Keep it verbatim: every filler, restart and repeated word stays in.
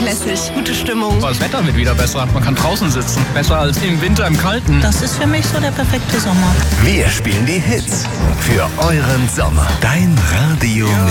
lässig. Gute Stimmung. Das Wetter wird wieder besser. Man kann draußen sitzen. Besser als im Winter im Kalten. Das ist für mich so der perfekte Sommer. Wir spielen die Hits für euren Sommer. Dein Radio